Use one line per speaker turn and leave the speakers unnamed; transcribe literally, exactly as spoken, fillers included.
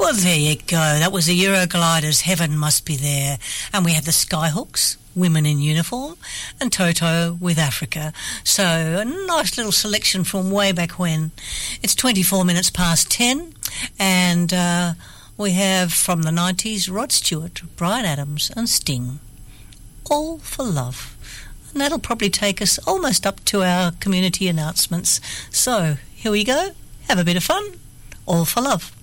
Well, there you go. That was the Eurogliders, Heaven Must Be There. And we have the Skyhooks, Women in Uniform, and Toto with Africa. So a nice little selection from way back when. It's twenty-four minutes past ten, and uh, we have from the nineties Rod Stewart, Bryan Adams and Sting. All for Love. And that'll probably take us almost up to our community announcements. So here we go. Have a bit of fun. All for Love.